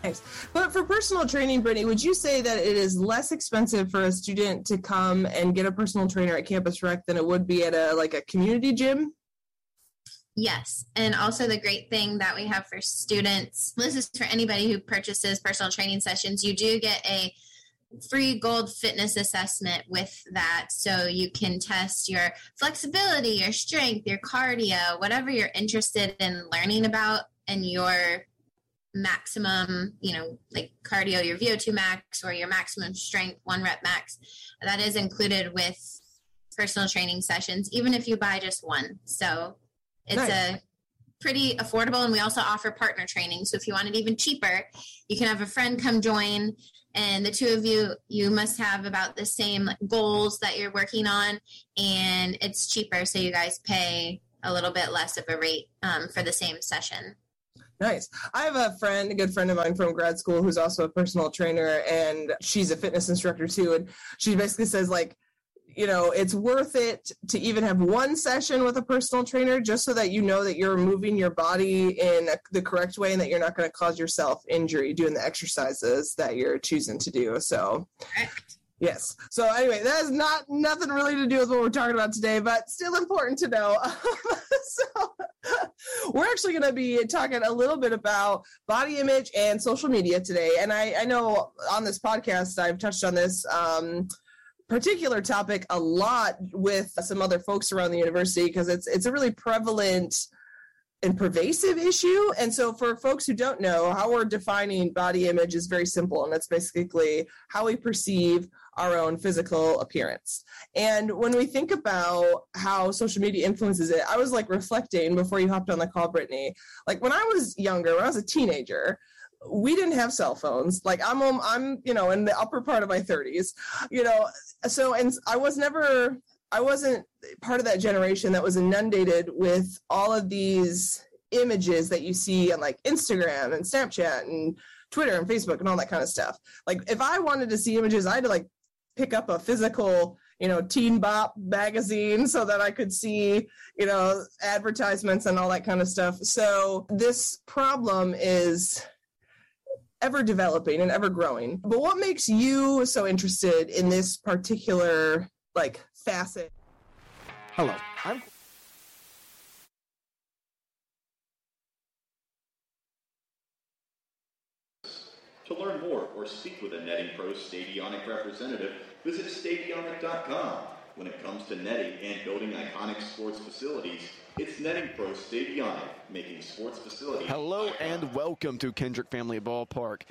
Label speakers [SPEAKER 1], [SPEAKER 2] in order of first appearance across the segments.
[SPEAKER 1] Nice. But for personal training, Brittany, would you say that it is less expensive for a student to come and get a personal trainer at Campus Rec than it would be at a community gym?
[SPEAKER 2] Yes. And also the great thing that we have for students, this is for anybody who purchases personal training sessions, you do get a free gold fitness assessment with that. So you can test your flexibility, your strength, your cardio, whatever you're interested in learning about, and your maximum, like cardio, your VO2 max or your maximum strength, 1 rep max. That is included with personal training sessions, even if you buy just one. So it's
[SPEAKER 1] nice.
[SPEAKER 2] a pretty affordable, and we also offer partner training. So if you want it even cheaper, you can have a friend come join, and the two of you must have about the same goals that you're working on, and it's cheaper. So you guys pay a little bit less of a rate for the same session.
[SPEAKER 1] Nice. I have a good friend of mine from grad school who's also a personal trainer, and she's a fitness instructor too. And she basically says, it's worth it to even have one session with a personal trainer just so that you know that you're moving your body in the correct way and that you're not going to cause yourself injury doing the exercises that you're choosing to do. So, yes. So anyway, that has nothing really to do with what we're talking about today, but still important to know. So we're actually going to be talking a little bit about body image and social media today. And I know on this podcast, I've touched on this particular topic a lot with some other folks around the university because it's a really prevalent and pervasive issue. And so for folks who don't know, how we're defining body image is very simple. And it's basically how we perceive our own physical appearance. And when we think about how social media influences it, I was reflecting before you hopped on the call, Brittany, when I was younger, when I was a teenager, we didn't have cell phones. I'm in the upper part of my 30s, so, and I wasn't part of that generation that was inundated with all of these images that you see on Instagram and Snapchat and Twitter and Facebook and all that kind of stuff. If I wanted to see images, I had to pick up a physical, Teen Bop magazine so that I could see, advertisements and all that kind of stuff. So this problem is ever developing and ever growing. But what makes you so interested in this particular facet?
[SPEAKER 3] Hello,
[SPEAKER 4] To learn more or speak with a Netting Pro Stadionic representative, visit Stadionic.com. When it comes to netting and building iconic sports facilities, it's Netting Pro Stadionic, making sports facilities.
[SPEAKER 3] Hello and welcome to Kendrick Family Ballpark.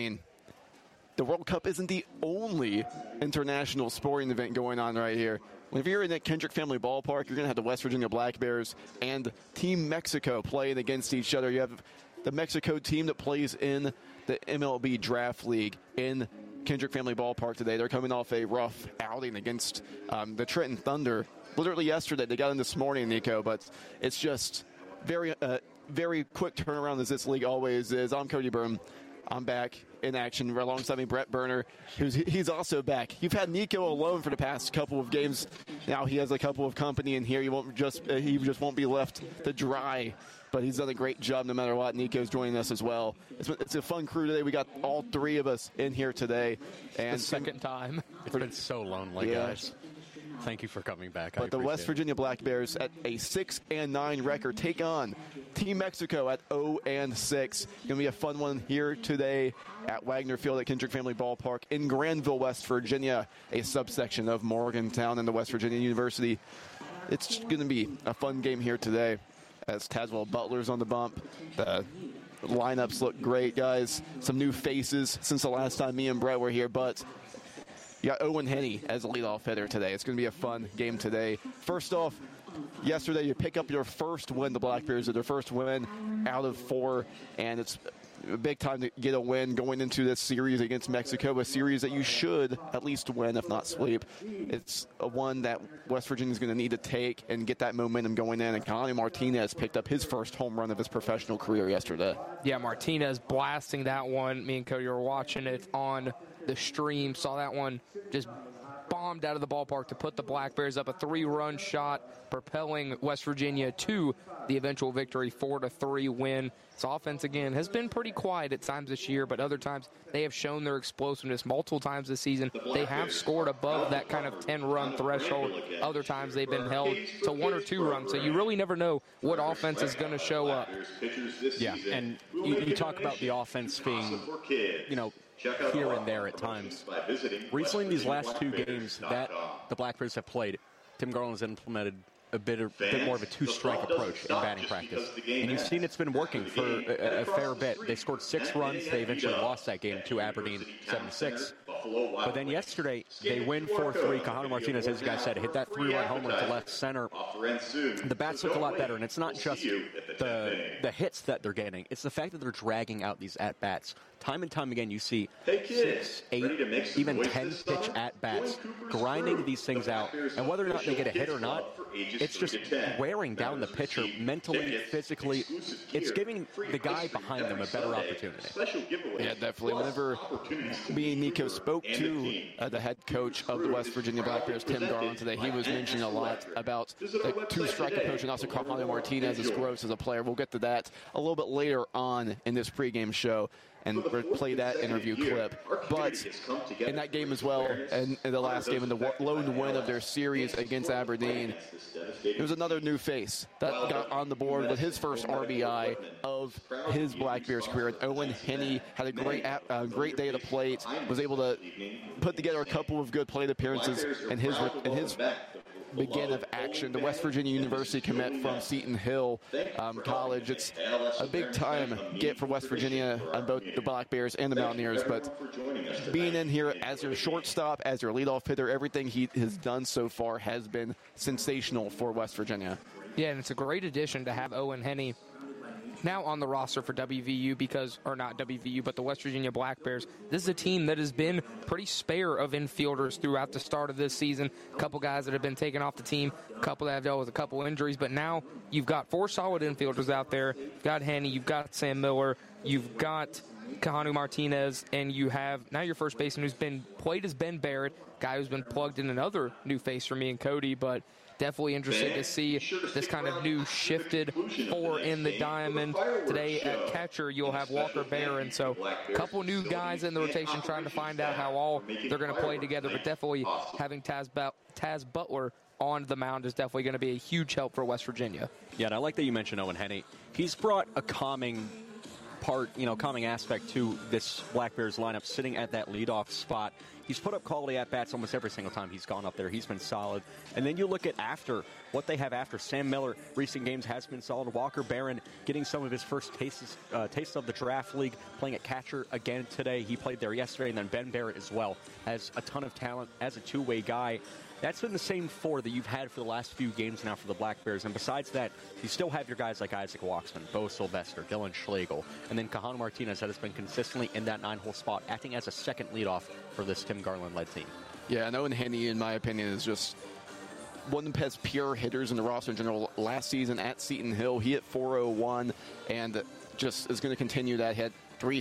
[SPEAKER 3] The World Cup isn't the only international sporting event going on right here. If you're in the Kendrick Family Ballpark, you're going to have the West Virginia Black Bears and Team Mexico playing against each other. You have the Mexico team that plays in the MLB Draft League in Kendrick Family Ballpark today. They're coming off a rough outing against the Trenton Thunder. Literally yesterday, they got in this morning, Nico, but it's just very quick turnaround as this league always is. I'm Cody Byrne. I'm back in action alongside me, Brett Burner, he's also back. You've had Nico alone for the past couple of games. Now he has a couple of company in here. He just won't be left to dry. But he's done a great job no matter what. Nico's joining us as well. It's a fun crew today. We got all three of us in here today. And
[SPEAKER 5] the second time. It's been so lonely, guys. Thank you for coming back.
[SPEAKER 3] But the West Virginia Black Bears at a 6-9 record take on Team Mexico at 0-6. Going to be a fun one here today at Wagner Field at Kendrick Family Ballpark in Granville, West Virginia, a subsection of Morgantown and the West Virginia University. It's going to be a fun game here today as Tazewell Butler's on the bump. The lineups look great, guys. Some new faces since the last time me and Brett were here, but you got Owen Henney as a leadoff hitter today. It's going to be a fun game today. First off, yesterday you pick up your first win. The Black Bears did their first win out of 4, and it's a big time to get a win going into this series against Mexico, a series that you should at least win, if not sweep. It's a one that West Virginia is going to need to take and get that momentum going in, and Connie Martinez picked up his first home run of his professional career yesterday.
[SPEAKER 6] Yeah, Martinez blasting that one. Me and Cody were watching it on the stream, saw that one just bomb bombed out of the ballpark to put the Black Bears up a 3-run shot, propelling West Virginia to the eventual victory, 4-3 win. This offense, again, has been pretty quiet at times this year, but other times they have shown their explosiveness multiple times this season. They have scored above that kind of 10-run threshold. Other times they've been held to 1 or 2 runs, so you really never know what offense is going to show up.
[SPEAKER 5] Yeah, and you talk about the offense being, here and there at times. Recently, in these last 2 games that the Black Bears have played, Tim Garland has implemented a bit more of a 2-strike approach in batting practice. And you've seen it's been working for a fair bit. They scored 6 runs. They eventually lost that game to Aberdeen 7-6. But then yesterday, they win 4-3. Quijano Martinez, as you guys said, hit that 3-run homer to left center. The bats look a lot better, and it's not just the hits that they're getting. It's the fact that they're dragging out these at-bats. Time and time again, you see 6, 8, even 10-pitch at-bats, grinding these things out. And whether or not they get a hit or not, it's just wearing down the pitcher mentally, physically. It's giving the guy behind them a better opportunity.
[SPEAKER 3] Yeah, definitely. Whenever me and Nico spoke to the head coach of the West Virginia Black Bears, Tim Garland, today, he was mentioning a lot about the 2-strike approach and also Quijano Martinez's growth as a player. We'll get to that a little bit later on in this pregame show and play that interview clip. But in that game as well, and in the last game, in the lone win of their series against Aberdeen, there was another new face that got on the board with his first RBI of his Black Bears career. Owen Henney had a great day at the plate, was able to put together a couple of good plate appearances in his begin of action. The West Virginia University commit from Seton Hill College. It's a big time get for West Virginia on both the Black Bears and the Mountaineers, but being in here as your shortstop, as your leadoff hitter, everything he has done so far has been sensational for West Virginia.
[SPEAKER 6] Yeah, and it's a great addition to have Owen Henney now on the roster for WVU not WVU, but the West Virginia Black Bears. This is a team that has been pretty spare of infielders throughout the start of this season. A couple guys that have been taken off the team, a couple that have dealt with a couple injuries, but now you've got 4 solid infielders out there. You've got Henney, you've got Sam Miller, you've got Quijano Martinez, and you have now your first baseman who's been played as Ben Barrett, guy who's been plugged in, another new face for me and Cody, but definitely interested to see this kind of new shifted 4 in the diamond. Today at catcher, you'll have Walker Barron. So a couple new guys in the rotation trying to find out how all they're going to play together. But definitely having Taz Butler on the mound is definitely going to be a huge help for West Virginia.
[SPEAKER 5] Yeah, and I like that you mentioned Owen Henney. He's brought a calming aspect to this Black Bears lineup, sitting at that leadoff spot. He's put up quality at-bats almost every single time he's gone up there. He's been solid. And then you look at what they have after. Sam Miller, recent games, has been solid. Walker Barron getting some of his first tastes of the draft league, playing at catcher again today. He played there yesterday. And then Ben Barrett as well has a ton of talent as a two-way guy. That's been the same 4 that you've had for the last few games now for the Black Bears. And besides that, you still have your guys like Isaac Waxman, Bo Sylvester, Dylan Schlegel, and then Quijano Martinez that has been consistently in that 9-hole spot, acting as a second leadoff for this Tim Garland-led team. Yeah, and Owen Henney, in my opinion, is just one of the best pure hitters in the roster in general. Last season at Seton Hill, he hit .401 and just is going to continue that hit.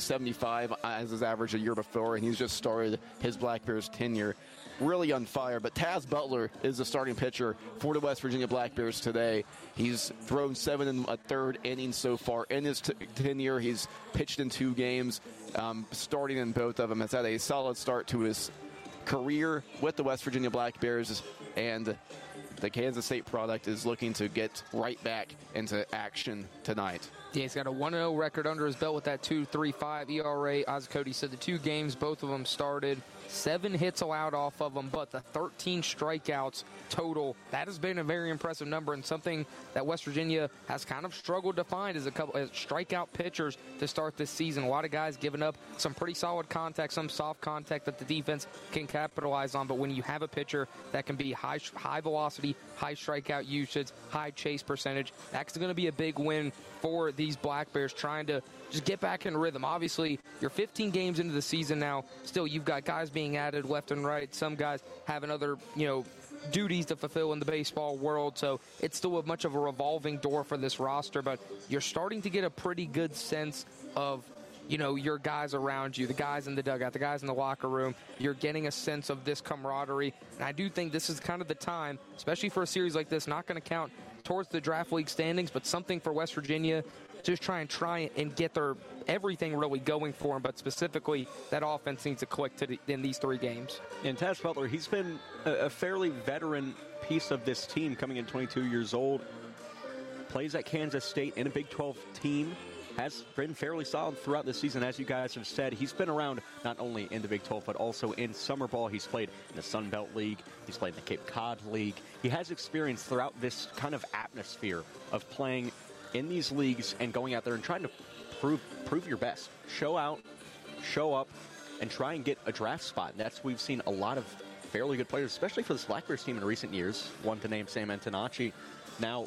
[SPEAKER 5] 375 as his average a year before, and he's just started his Black Bears tenure really on fire. But Taz Butler is the starting pitcher for the West Virginia Black Bears today. He's thrown 7 1/3 innings so far in his tenure. He's pitched in 2 games, starting in both of them. Has had a solid start to his career with the West Virginia Black Bears, and the Kansas State product is looking to get right back into action tonight.
[SPEAKER 6] Yeah, he's got a 1-0 record under his belt with that 2.35 ERA. As Cody said, the 2 games, both of them started. 7 hits allowed off of them, but the 13 strikeouts total, that has been a very impressive number, and something that West Virginia has kind of struggled to find is a couple of strikeout pitchers to start this season. A lot of guys giving up some pretty solid contact, some soft contact that the defense can capitalize on, but when you have a pitcher that can be high velocity, high strikeout usage, high chase percentage, that's going to be a big win for these Black Bears, trying to just get back in rhythm. Obviously, you're 15 games into the season now. Still, you've got guys being added left and right. Some guys having other, duties to fulfill in the baseball world. So it's still much of a revolving door for this roster, but you're starting to get a pretty good sense of your guys around you, the guys in the dugout, the guys in the locker room. You're getting a sense of this camaraderie. And I do think this is kind of the time, especially for a series like this, not going to count towards the draft league standings, but something for West Virginia. Just try and get their everything really going for them, but specifically that offense needs to click in these 3 games.
[SPEAKER 5] And Taz Butler, he's been a fairly veteran piece of this team, coming in 22 years old. Plays at Kansas State in a Big 12 team. Has been fairly solid throughout the season, as you guys have said. He's been around not only in the Big 12, but also in summer ball. He's played in the Sun Belt League. He's played in the Cape Cod League. He has experience throughout this kind of atmosphere of playing in these leagues and going out there and trying to prove your best. Show out, show up, and try and get a draft spot. We've seen a lot of fairly good players, especially for this Black Bears team in recent years. One to name Sam Antonacci. Now